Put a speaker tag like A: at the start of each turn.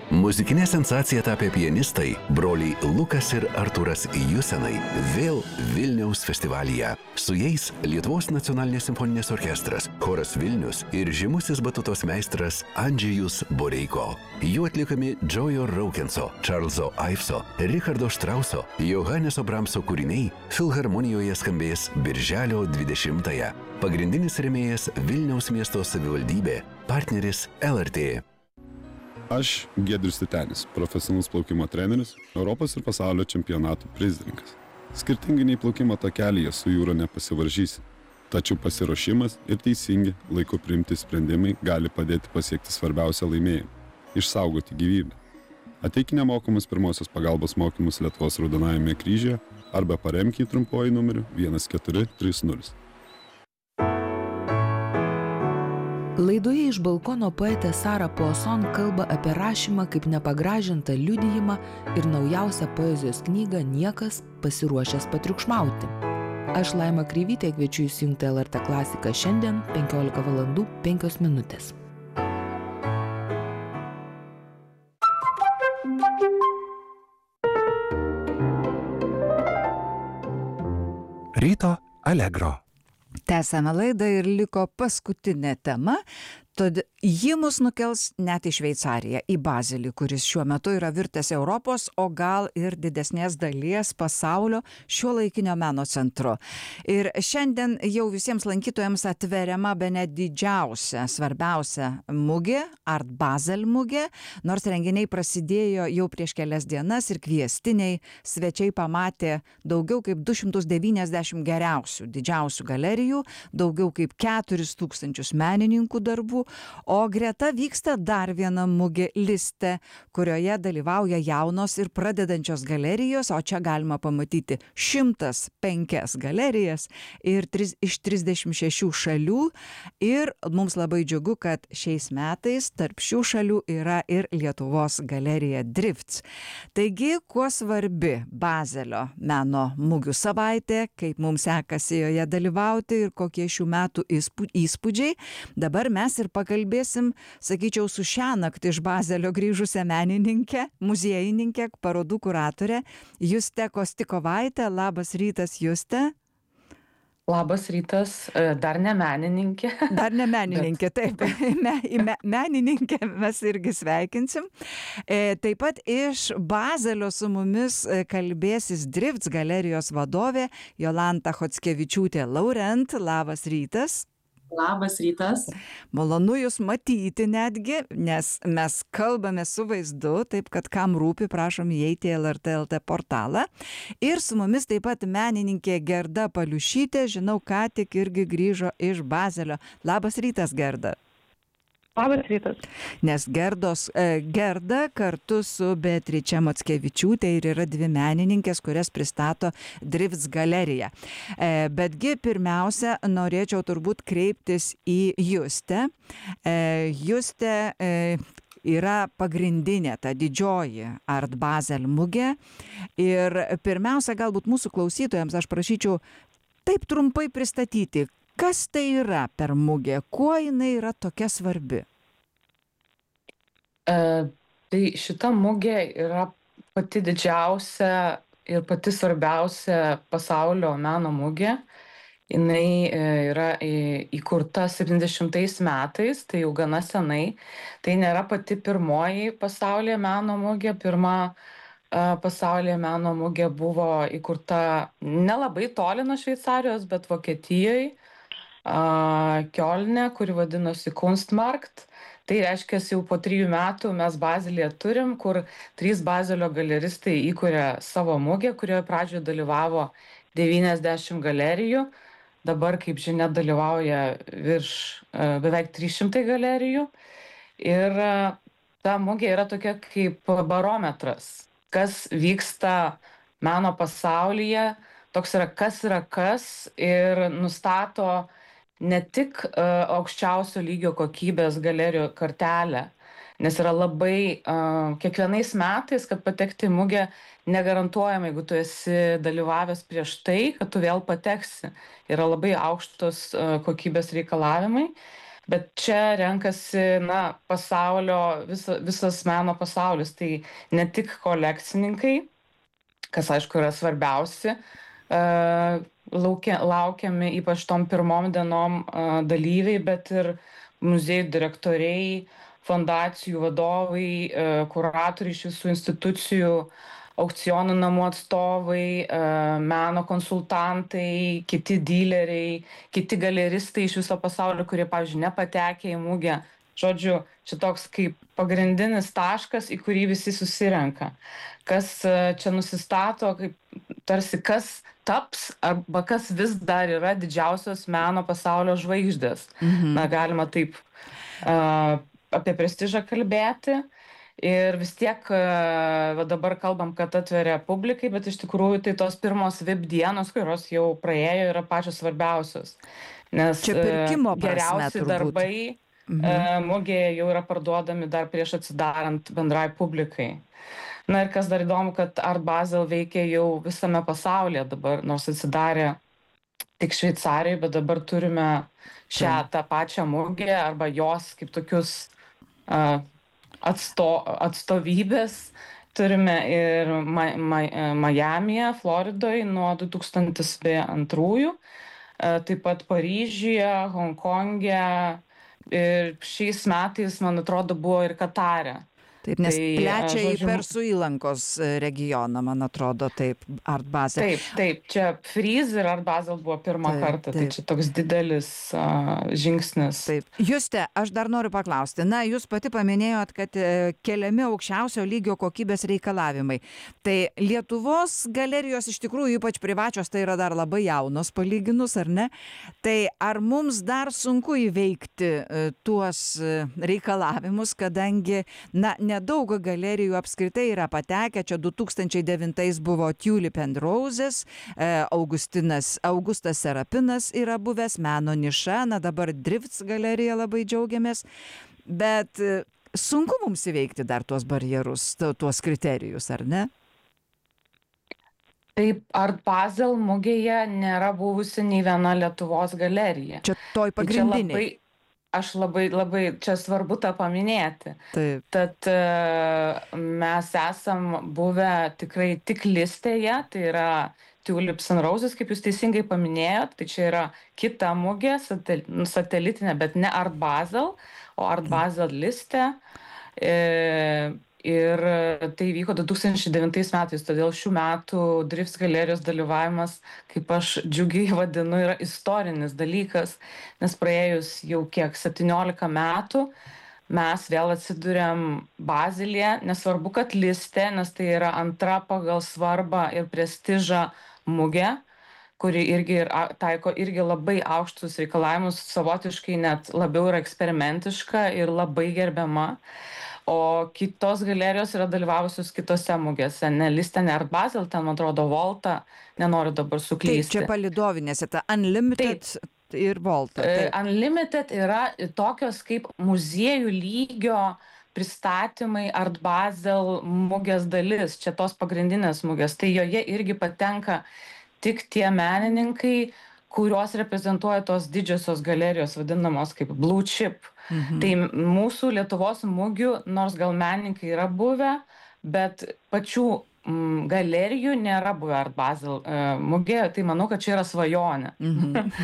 A: Muzikinė sensacija tapę pianistai, broliai Lukas ir Artūras Jusenai, vėl Vilniaus festivalyje. Su jais Lietuvos nacionalinės simfoninės orkestras, choras Vilnius ir žymusis batutos meistras Andžejus Boreiko. Jų atlikami Džojo Raukenso, Čarlzo Aifso, Richardo Štrauso, Johaneso Bramso kūriniai Filharmonijoje skambės birželio 20-ąją. Pagrindinis rėmėjas Vilniaus miesto savivaldybė, partneris LRT.
B: Aš Giedrius Titenis, profesionalus plaukimo treneris, Europos ir pasaulio čempionatų prizininkas. Skirtingai nei plaukimo takelyje su jūra nepasivaržysi, tačiau pasiruošimas ir teisingi laiku priimti sprendimai gali padėti pasiekti svarbiausią laimėjimą – išsaugoti gyvybę. Ateik nemokamus pirmosios pagalbos mokymus Lietuvos Raudonajame kryžiuje arba paremk jį trumpuoju numeriu 1430.
C: Laidoje iš balkono poetė Sara Poisson kalba apie rašymą kaip nepagražintą liudijimą ir naujausią poezijos knygą Niekas pasiruošęs patriukšmauti. Aš Laima Kreivytė kviečiu įsijungti LRT klasiką šiandien 15:05.
D: Ryto Allegro.
E: Tęsame laidą ir liko paskutinė tema, tad ji mus nukels net į Šveicariją, į Bazelį, kuris šiuo metu yra virtęs Europos, o gal ir didesnės dalies pasaulio šiuolaikinio meno centru. Ir šiandien jau visiems lankytojams atveriama bene didžiausia, svarbiausia mugė, Art Basel mugė, nors renginiai prasidėjo jau prieš kelias dienas ir kviestiniai svečiai pamatė daugiau kaip 290 geriausių, didžiausių galerijų, daugiau kaip 4000 menininkų darbų, o greta vyksta dar viena mugė Liste, kurioje dalyvauja jaunos ir pradedančios galerijos, o čia galima pamatyti 105 galerijas ir iš 36 šalių. Ir mums labai džiugu, kad šiais metais tarp šių šalių yra ir Lietuvos galerija Drifts. Taigi, kuo svarbi Bazelio meno mugių savaitė, kaip mums sekasi joje dalyvauti ir kokie šių metų įspūdžiai, dabar mes ir pakalbėsim, sakyčiau, su šiąnakt iš Bazelio grįžusią menininkę, muziejininkę, parodų kuratorę Juste Kostikovaitę. Labas rytas, Juste.
F: Labas rytas, dar ne menininkė.
E: Dar ne menininkė, taip. Menininkė mes irgi sveikinsim. Taip pat iš Bazelio su mumis kalbėsis Drifts galerijos vadovė Jolanta Chockevičiūtė Laurent. Labas rytas.
G: Labas rytas.
E: Malonu Jūs matyti netgi, nes mes kalbame su vaizdu, taip kad kam rūpi, prašom įeiti į LRT LT portalą. Ir su mumis taip pat menininkė Gerda Paliušytė, žinau, ką tik irgi grįžo iš Bazelio. Labas rytas, Gerda.
G: Labas rytas.
E: Nes Gerda kartu su Beatriče Mockevičiūtė ir yra dvi menininkės, kurias pristato Drifts galerija. Betgi pirmiausia, norėčiau turbūt kreiptis į Justę. Justė yra pagrindinė, ta didžioji Art Basel mugė. Ir pirmiausia, galbūt mūsų klausytojams aš prašyčiau taip trumpai pristatyti, kas tai yra per mugę, kuo jinai yra tokia svarbi?
F: Tai šita mugė yra pati didžiausia ir pati svarbiausia pasaulio meno mugė. Jinai yra įkurta 70 metais, tai jau gana senai. Tai nėra pati pirmoji pasaulyje meno mugė. Pirma pasaulyje meno mugė buvo įkurta nelabai toli nuo Šveicarijos, bet Vokietijoje, Kiolne, kuri vadinosi Kunstmarkt. Tai reiškia, jau po 3 metų mes Bazelyje turim, kur 3 Bazelio galeristai įkuria savo mugę, kurioje pradžioje dalyvavo 90 galerijų. Dabar, kaip žinia, dalyvauja beveik 300 galerijų. Ir ta mugė yra tokia kaip barometras, kas vyksta meno pasaulyje, toks yra kas ir nustato ne tik aukščiausio lygio kokybės galerijų kartelę, nes yra labai kiekvienais metais, kad patekti į mugę negarantuojama, jeigu tu esi dalyvavęs prieš tai, kad tu vėl pateksi. Yra labai aukštos kokybės reikalavimai, Bet čia renkasi, visas meno pasaulis, tai ne tik kolekcininkai, kas aišku yra svarbiausi, laukiami ypač tom pirmom dienom dalyviai, bet ir muziejų direktoriai, fondacijų vadovai, kuratoriai iš visų institucijų, aukcionų namų atstovai, meno konsultantai, kiti dileriai, kiti galeristai iš viso pasaulio, kurie, pavyzdžiui, nepatekę į mugę. Žodžiu, čia toks kaip pagrindinis taškas, į kurį visi susirenka. Kas čia nusistato, kaip tarsi kas taps, arba kas vis dar yra didžiausios meno pasaulio žvaigždės. Galima taip apie prestižą kalbėti. Ir vis tiek dabar kalbam, kad atveria publikai, bet iš tikrųjų tai tos pirmos VIP dienos, kurios jau praėjo, yra pačios svarbiausios. Nes geriausi darbai mugėje jau yra parduodami dar prieš atsidarant bendrai publikai. Na ir kas dar įdomu, kad Art Basel veikia jau visame pasaulyje dabar, nors atsidarė tik Šveicarijoje, bet dabar turime tą pačią mugę arba jos kaip tokius atstovybės. Turime ir Majamyje, Floridoje nuo 2002, taip pat Paryžiuje, Honkonge ir šiais metais, man atrodo, buvo ir Katare.
E: Taip, nes plečia į Persų įlankos regioną, man atrodo, taip, Art Basel.
F: Taip, čia Frieze ir Art Basel buvo pirmą kartą, tai čia toks didelis žingsnis.
E: Taip. Juste, aš dar noriu paklausti, jūs pati paminėjot, kad keliami aukščiausio lygio kokybės reikalavimai. Tai Lietuvos galerijos iš tikrųjų, ypač privačios, tai yra dar labai jaunos palyginus, ar ne? Tai ar mums dar sunku įveikti tuos reikalavimus, kadangi, nedaug galerijų apskritai yra patekę, čia 2009 buvo Tulip and Roses, Augustas Serapinas yra buvęs, Meno niša, dabar Drifts galerija, labai džiaugiamės, bet sunku mums įveikti dar tuos barjerus, tuos kriterijus, ar ne?
F: Taip, Art Basel mugėje nėra buvusi nei viena Lietuvos galerija.
E: Čia toj pagrindiniai.
F: Aš labai čia svarbu tą paminėti.
E: Taip.
F: Tad mes esam buvę tikrai tik listėje, tai yra Tulips and Roses, kaip jūs teisingai paminėjot, tai čia yra kita mugė, satelitinė, bet ne Art Basel, o Art Basel listė. Ir tai vyko 2009 metais, todėl šių metų Drifts galerijos dalyvavimas, kaip aš džiugiai vadinu, yra istorinis dalykas, nes praėjus jau 17 metų mes vėl atsiduriam Bazelyje, nesvarbu, kad listė, nes tai yra antra pagal svarbą ir prestižą mugė, kuri irgi taiko irgi labai aukštus reikalavimus, savotiškai net labiau yra eksperimentiška ir labai gerbiama. O kitos galerijos yra dalyvavusios kitose mugėse, ne listė, ne Art Basel, ten, man atrodo, Volta, nenoriu dabar suklysti.
E: Taip, čia palidovinėse, ta Unlimited ir Volta.
F: Unlimited yra tokios kaip muziejų lygio pristatymai Art Basel mugės dalis, čia tos pagrindinės mugės, tai joje irgi patenka tik tie menininkai, kuriuos reprezentuoja tos didžiosios galerijos, vadinamos kaip blue chip. Tai mūsų Lietuvos mugių, nors gal menininkai yra buvę, bet pačių galerijų nėra buvę Art Basel mugėje, tai manau, kad čia yra svajonė.